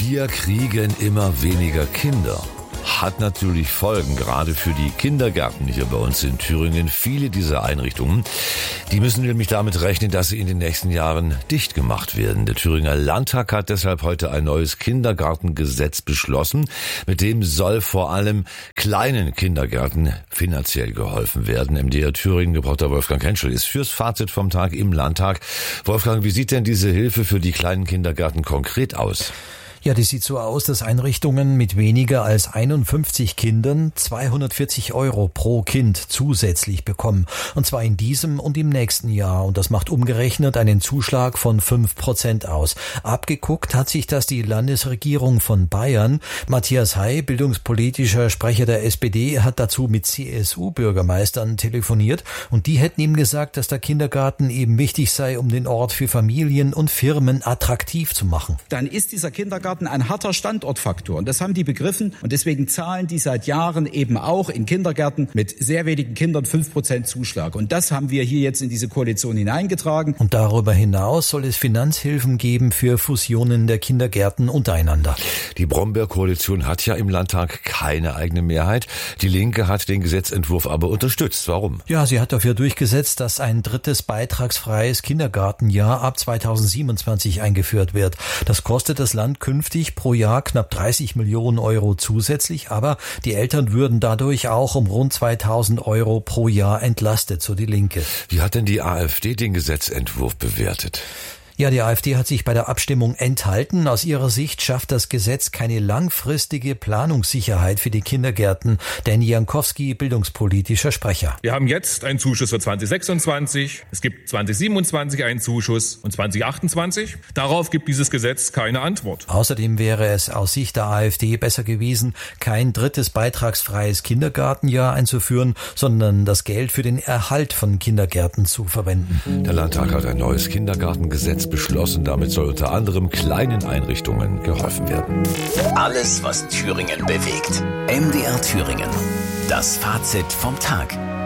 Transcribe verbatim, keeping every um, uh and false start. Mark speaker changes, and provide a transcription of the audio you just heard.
Speaker 1: Wir kriegen immer weniger Kinder. Hat natürlich Folgen, gerade für die Kindergärten hier bei uns in Thüringen. Viele dieser Einrichtungen, die müssen nämlich damit rechnen, dass sie in den nächsten Jahren dicht gemacht werden. Der Thüringer Landtag hat deshalb heute ein neues Kindergartengesetz beschlossen. Mit dem soll vor allem kleinen Kindergärten finanziell geholfen werden. M D R Thüringen Reporter Wolfgang Henschel ist fürs Fazit vom Tag im Landtag. Wolfgang, wie sieht denn diese Hilfe für die kleinen Kindergärten konkret aus?
Speaker 2: Ja, die sieht so aus, dass Einrichtungen mit weniger als einundfünfzig Kindern zweihundertvierzig Euro pro Kind zusätzlich bekommen. Und zwar in diesem und im nächsten Jahr. Und das macht umgerechnet einen Zuschlag von fünf Prozent aus. Abgeguckt hat sich das die Landesregierung von Bayern. Matthias Hay, bildungspolitischer Sprecher der S P D, hat dazu mit C S U-Bürgermeistern telefoniert. Und die hätten ihm gesagt, dass der Kindergarten eben wichtig sei, um den Ort für Familien und Firmen attraktiv zu machen.
Speaker 3: Dann ist dieser Kindergarten ein harter Standortfaktor. Und das haben die begriffen. Und deswegen zahlen die seit Jahren eben auch in Kindergärten mit sehr wenigen Kindern fünf Prozent Zuschlag. Und das haben wir hier jetzt in diese Koalition hineingetragen.
Speaker 2: Und darüber hinaus soll es Finanzhilfen geben für Fusionen der Kindergärten untereinander.
Speaker 1: Die Brombeer-Koalition hat ja im Landtag keine eigene Mehrheit. Die Linke hat den Gesetzentwurf aber unterstützt. Warum?
Speaker 2: Ja, sie hat dafür durchgesetzt, dass ein drittes beitragsfreies Kindergartenjahr ab zweitausendsiebenundzwanzig eingeführt wird. Das kostet das Land künftig pro Jahr knapp dreißig Millionen Euro zusätzlich, aber die Eltern würden dadurch auch um rund zweitausend Euro pro Jahr entlastet, so die Linke.
Speaker 1: Wie hat denn die AfD den Gesetzentwurf bewertet?
Speaker 2: Ja, die AfD hat sich bei der Abstimmung enthalten. Aus ihrer Sicht schafft das Gesetz keine langfristige Planungssicherheit für die Kindergärten. Danny Jankowski, bildungspolitischer Sprecher.
Speaker 4: Wir haben jetzt einen Zuschuss für zwanzig sechsundzwanzig, es gibt zwanzig siebenundzwanzig einen Zuschuss und zwanzig achtundzwanzig. Darauf gibt dieses Gesetz keine Antwort.
Speaker 2: Außerdem wäre es aus Sicht der AfD besser gewesen, kein drittes beitragsfreies Kindergartenjahr einzuführen, sondern das Geld für den Erhalt von Kindergärten zu verwenden.
Speaker 1: Der Landtag hat ein neues Kindergartengesetz beschlossen. Damit soll unter anderem kleinen Einrichtungen geholfen werden.
Speaker 5: Alles, was Thüringen bewegt. M D R Thüringen. Das Fazit vom Tag.